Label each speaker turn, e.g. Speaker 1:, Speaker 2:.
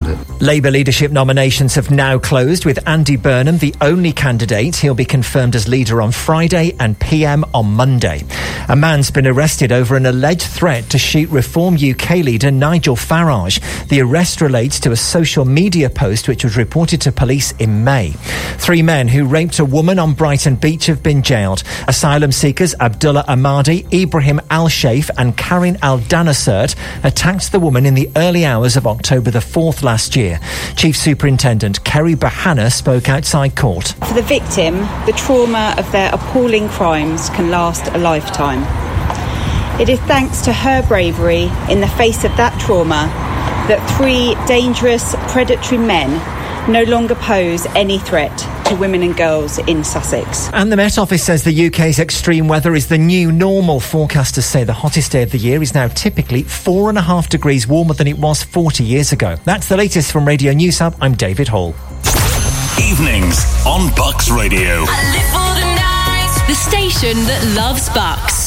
Speaker 1: it.
Speaker 2: Labour leadership nominations have now closed, with Andy Burnham the only candidate. He'll be confirmed as leader on Friday and PM on Monday. A man's been arrested over an alleged threat to shoot Reform UK leader Nigel Farage. The arrest relates to a social media post which was reported to police in May. 3 men who raped a woman on Brighton Beach have been jailed. Asylum seekers Abdullah Ahmadi, Ibrahim Al-Sheikh and Karin Al-Danasert attacked the woman in the early hours of October the 4th last year. Chief Superintendent Kerry Bahana spoke outside court.
Speaker 3: For the victim, the trauma of their appalling crimes can last a lifetime. It is thanks to her bravery in the face of that trauma that 3 dangerous, predatory men no longer pose any threat to women and girls in Sussex.
Speaker 2: And the Met Office says the UK's extreme weather is the new normal. Forecasters say the hottest day of the year is now typically 4.5 degrees warmer than it was 40 years ago. That's the latest from Radio News Hub. I'm David Hall.
Speaker 4: Evenings on Bucks Radio.
Speaker 5: I live for the night. The station that loves Bucks.